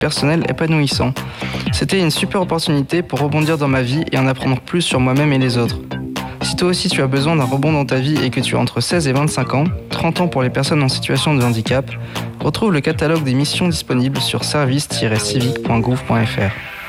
personnel épanouissant. C'était une super opportunité pour rebondir dans ma vie et en apprendre plus sur moi-même et les autres. Si toi aussi tu as besoin d'un rebond dans ta vie et que tu as entre 16 et 25 ans, 30 ans pour les personnes en situation de handicap, retrouve le catalogue des missions disponibles sur service-civique.gouv.fr.